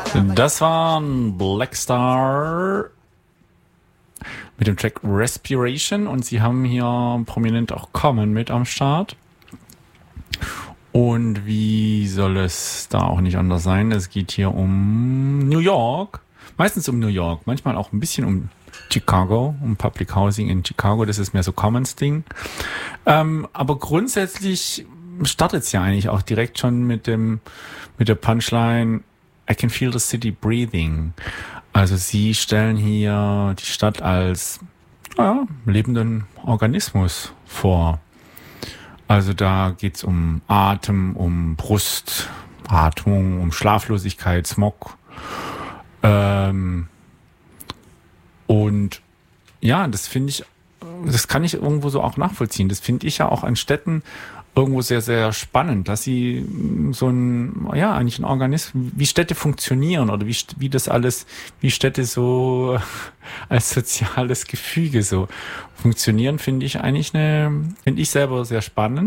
Das war Blackstar mit dem Track Respiration und sie haben hier prominent auch Common mit am Start. Und wie soll es da auch nicht anders sein? Es geht hier um New York, meistens um New York, manchmal auch ein bisschen um Chicago, um Public Housing in Chicago, das ist mehr so Commons Ding. Aber grundsätzlich startet es ja eigentlich auch direkt schon mit der Punchline I can feel the city breathing. Also sie stellen hier die Stadt als lebenden Organismus vor. Also da geht's um Atem, um Brustatmung, um Schlaflosigkeit, Smog. Und ja, das kann ich irgendwo so auch nachvollziehen. Das finde ich ja auch an Städten irgendwo sehr, sehr spannend, dass sie eigentlich ein Organismus, wie Städte funktionieren oder wie Städte so als soziales Gefüge so funktionieren, finde ich selber sehr spannend.